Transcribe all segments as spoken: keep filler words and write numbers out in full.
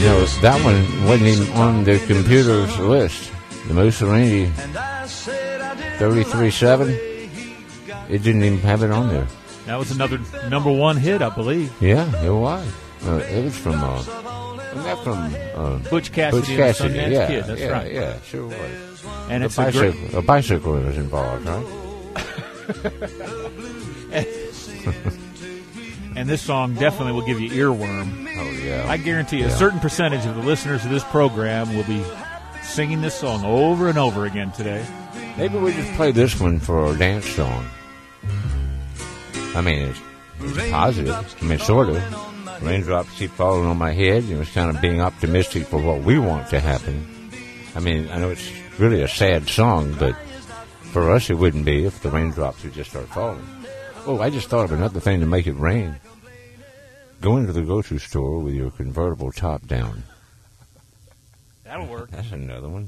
You know, that one wasn't even on the computer's list. The Mussolini thirty-three seven, it didn't even have it on there. That was another number one hit, I believe. Yeah, it was. Uh, it was from, uh, wasn't that from uh, Butch Cassidy, Butch Cassidy. and the Sundance Yeah, Kid. That's yeah, right. Yeah, sure was. And a it's bicycle, a great... a bicycle was involved, right? And this song definitely will give you earworm. Oh, yeah. I guarantee you, yeah. a certain percentage of the listeners of this program will be singing this song over and over again today. Maybe we just play this one for our dance song. I mean, it's, it's positive. I mean, sort of. Raindrops keep falling on my head. You know, it's kind of being optimistic for what we want to happen. I mean, I know it's really a sad song, but for us it wouldn't be if the raindrops would just start falling. Oh, I just thought of another thing to make it rain. Go into the grocery store with your convertible top down. That'll work. That's another one.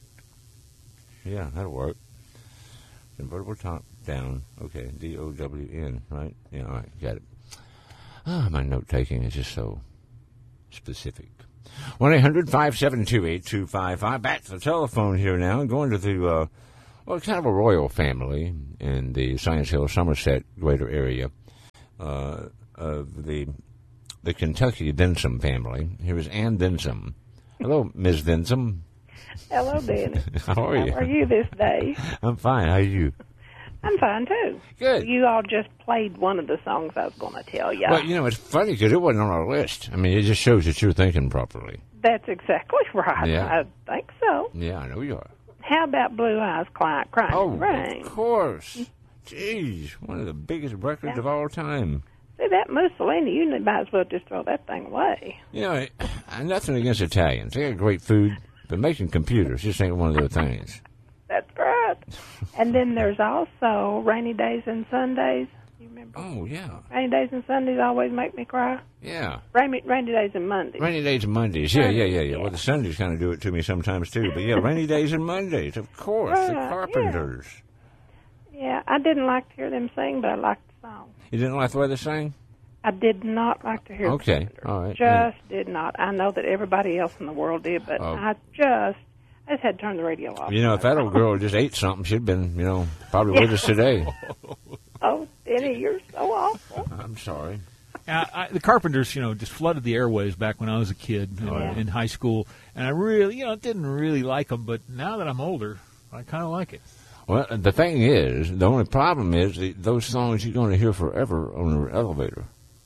Yeah, that'll work. Convertible top down. Okay, D O W N, right? Yeah, all right, got it. Ah, my note-taking is just so specific. one eight hundred five seven two eight two five five. Back to the telephone here now. Going to the, uh, well, it's kind of a royal family in the Science Hill, Somerset greater area uh, of the the Kentucky Densom family. Here is Ann Densom. Hello, Miz Densom. Hello, Dennis. How are you? How are you this day? I'm fine. How are you? I'm fine, too. Good. You all just played one of the songs I was going to tell you. Well, you know, it's funny because it wasn't on our list. I mean, it just shows that you're thinking properly. That's exactly right. Yeah. I think so. Yeah, I know you are. How about Blue Eyes Crying, crying Oh, in the Rain? of course. Jeez, one of the biggest records Yeah. of all time. See, that Mussolini, you might as well just throw that thing away. You know, I, nothing against Italians. They got great food, but making computers just ain't one of their things. That's right. And then there's also Rainy Days and Sundays. You remember? Oh, yeah. Rainy Days and Sundays always make me cry. Yeah. Rainy, rainy Days and Mondays. Rainy days and Mondays. Yeah, yeah, yeah, yeah. Yeah. Well, the Sundays kind of do it to me sometimes, too. But, yeah, rainy days and Mondays, of course. Right, The yeah. Carpenters. Yeah, I didn't like to hear them sing, but I liked the song. You didn't like the way they sang? I did not like to hear Okay, the all right. Just did not. I know that everybody else in the world did, but Oh. I just, I just had to turn the radio off. You know, if that old girl just ate something, she'd been, you know, probably with us today. Oh, Denny, you're so awful. I'm sorry. Uh, I, the Carpenters, you know, just flooded the airwaves back when I was a kid in, Oh, yeah. in high school, and I really, you know, didn't really like them. But now that I'm older, I kind of like it. Well, the thing is, the only problem is that those songs you're going to hear forever on the elevator.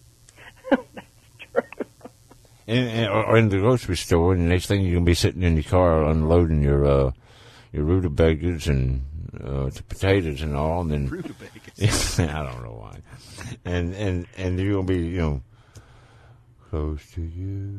That's true. In, in, or in the grocery store, and the next thing you're going to be sitting in your car unloading your uh, your rutabagas and uh, the potatoes and all, and then Rutabagas. I don't know why, and and and you're going to be, you know, close to you.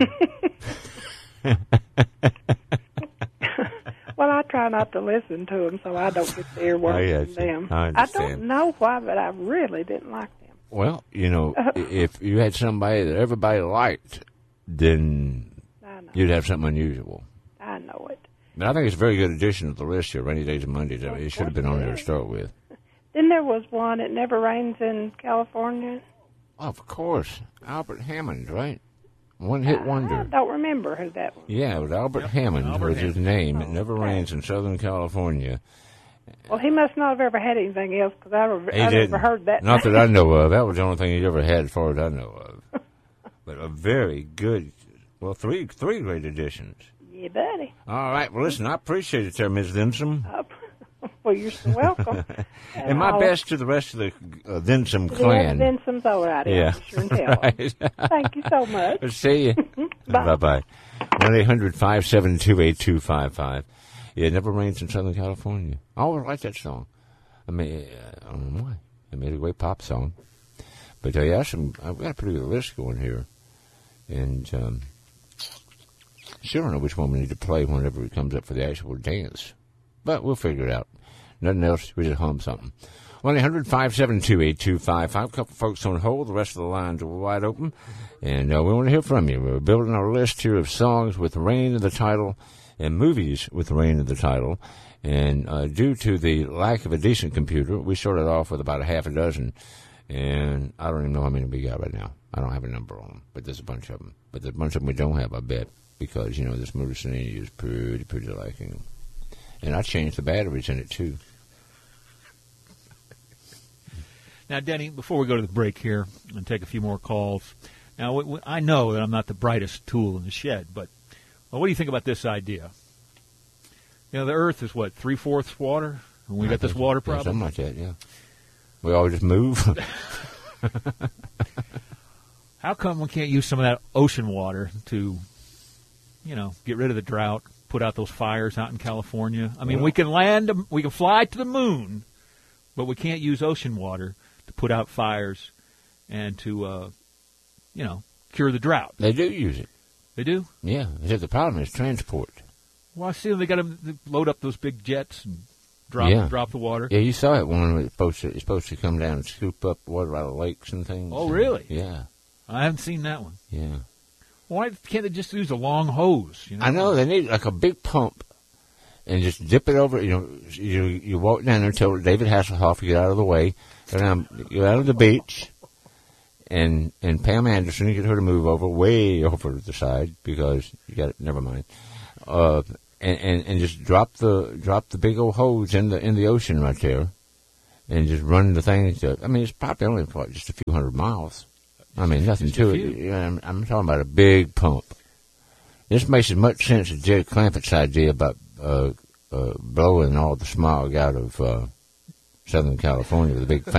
Well, I try not to listen to them, so I don't get the earworms Oh, yeah, from them. I understand. don't know why, but I really didn't like them. Well, you know, if you had somebody that everybody liked, then I know. you'd have something unusual. I know it. But I think it's a very good addition to the list here, Rainy Days and Mondays. I mean, it should have been on there to start with. Then there was one, It Never Rains in California. Oh, of course. Albert Hammond, right? One-hit I wonder. don't remember who that was. Yeah, it was Albert Yep, Hammond Albert was his Hammond. name. It Oh, never okay. rains in Southern California. Well, he must not have ever had anything else, because I, He I didn't. never heard that. Not that I know of. That was the only thing he ever had as far as I know of. But a very good, well, three three great additions. Yeah, buddy. All right. Well, listen, I appreciate it there, Miz Densom. Uh, well, you're so welcome. And my I'll- best to the rest of the uh, Densom Yeah, clan. then some all right. Yeah. I'll be sure and tell 'em. Thank you so much. Let's see you. Bye. Bye-bye. one eight hundred five seven two eight two five five. Yeah, it never rains in Southern California. I always liked that song. I mean, I don't know why. It made a great pop song. But uh, yeah, some, I've got a pretty good list going here. And um, still don't know which one we need to play whenever it comes up for the actual dance. But we'll figure it out. Nothing else, we just hum something. one eight hundred five seven two eight two five five. A couple folks on hold. The rest of the lines are wide open. And uh, we want to hear from you. We're building our list here of songs with rain in the title and movies with rain in the title. And uh, due to the lack of a decent computer, we started off with about a half a dozen. And I don't even know how many we got right now. I don't have a number on them, but there's a bunch of them. But there's a bunch of them we don't have, I bet, because, you know, this motor Selenia is pretty, pretty like, you know. And I changed the batteries in it, too. Now, Denny, before we go to the break here and take a few more calls, now, w- w- I know that I'm not the brightest tool in the shed, but well, what do you think about this idea? You know, the Earth is, what, three-fourths water? And we I got this think- water yeah, problem? something like that, yeah. We all just move. How come we can't use some of that ocean water to, you know, get rid of the drought, put out those fires out in California? I mean, Well- we can land, we can fly to the moon, but we can't use ocean water to put out fires and to, uh, you know, cure the drought. They do use it. They do? Yeah. Except the problem is transport. Well, I see them. They got to load up those big jets and drop Yeah. drop the water. Yeah, you saw it one. It's supposed to, it's supposed to come down and scoop up water out of lakes and things. Oh, really? Yeah. I haven't seen that one. Yeah. Why can't they just use a long hose? You know? I know they need like a big pump, and just dip it over. You know, you you walk down there until David Hasselhoff, you get out of the way, go down, go out of the beach, and and Pam Anderson, you get her to move over, way over to the side because you got never mind, uh, and, and and just drop the drop the big old hose in the in the ocean right there, and just run the thing. To, I mean, it's probably only what, just a few hundred miles. I mean, nothing Just to a it. few. Yeah, I'm, I'm talking about a big pump. This makes as much sense as Jerry Clampett's idea about uh, uh, blowing all the smog out of uh, Southern California with a big